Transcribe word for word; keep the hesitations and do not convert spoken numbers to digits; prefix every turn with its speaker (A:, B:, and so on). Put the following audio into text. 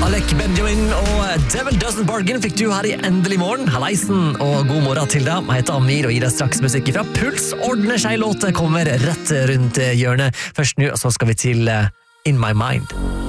A: Alec Benjamin og Devil Doesn't Bargain fikk du her i Endelig morgen. Halleisen og god morgen til deg. Jeg heter Amir og gir deg straks musikk fra Puls. Ordner seg låte kommer rett rundt hjørnet. Først nå så skal vi til In My Mind.